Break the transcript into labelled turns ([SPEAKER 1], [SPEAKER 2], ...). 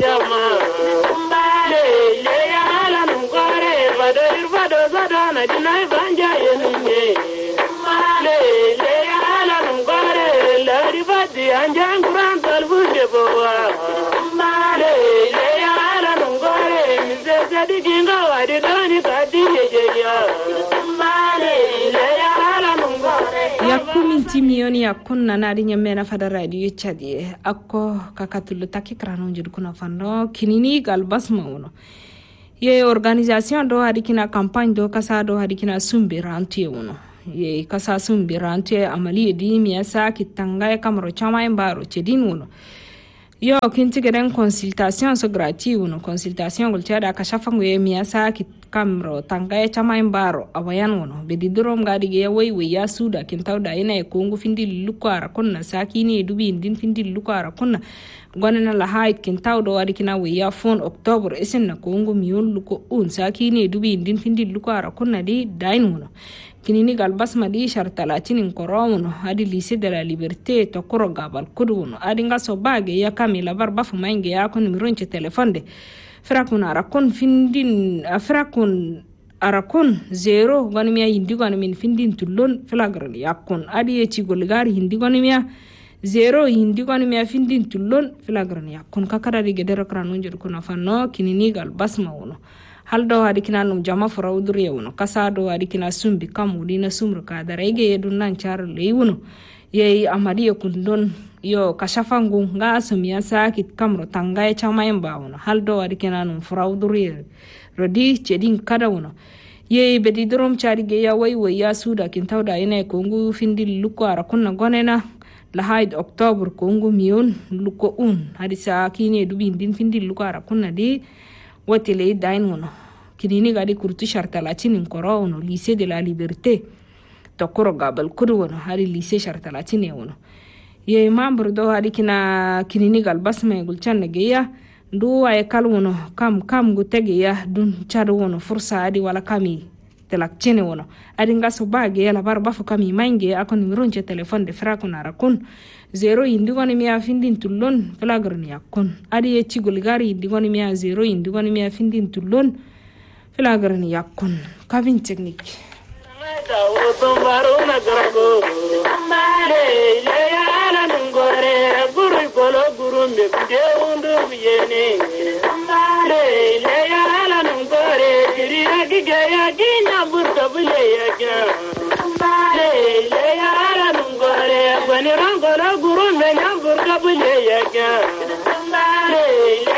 [SPEAKER 1] jama mbale le ala nungore vado zadana dinai banja yenye mbale le ala nungore la rivadi anjanguran talbuje bowa mbale le ala nungore mizeze diginga wadi doni kadiye jeya mbale le ala nungore
[SPEAKER 2] yakumi timioni yakuna nari nyamena fada radio chadi akko kakatulu takikrano njir kuna fando kinini galbas mauno ye organisation do harikina campagne do kasa do harikina sumbirantie uno ye kasa sumbirantie amali di miasa kitanga kamro chama embaro chedin uno yo kinti geren consultation so gratuit uno consultation gulchada kashafangu ye miasa kamro tanga chama embaro awayan uno bedidrom gadi ge we ya suda kintawda ina e kongu findi lukara kunna sakini dubi indin findi lukara kunna gwanana la haid kintawdo harikina we ya phone october isen na kongu miyon luko un sakini dubi indin findi lukara kunna di dain uno kinini galbas madi shartalatin in koromuno adi lycée de la liberté to koro gabal kuduno adi nga so bage ya kamila barbafu mainge ya kon mironche telefonde frakun arakon findin frakun arakon 0 gonimia indi gonomin findin tullon flagral yakon adi e cigolgari hindi gonimia 0 hindi gonimia findin tullon flagral yakon kakara dige derakran onjor kuna fanno kinini galbas mawno haldo adikina num jama farawdure wono kasado adikina sumbi kamudina sumru ka darege yedun nan char lewuno yei amadi kundon yo kashafangu nga asumia sakit kamro tangay chama yamba wono haldo adikina num farawdure rodi chedin kada wono yei bedi drom charige ya way ya suda kintawda ina kongu findil luko ara kunna gonena la haid october kongu mion luko hadisa kini dubi din findil luko ara kunna di watele dain wono kinini gadi kurtu shartalatin in koro wono lycée de la liberté to koro gabal kudu wono hari lycée shartalatin wono ye membre do hari kina kinini galbas me gulchan geya ndu ay kal wono kam gutege ya dun char wono fursa adi wala kami telakchene wono adi ngaso bage la barba fu kami mange akon mironche telephone de frakuna rakun 0 indigoni mi afindin tullon flagrni yakon adi e cigolgari indigoni mi 0 indigoni mi afindin tullon flagrni yakon kavin technique
[SPEAKER 1] When you're on the guru, when you're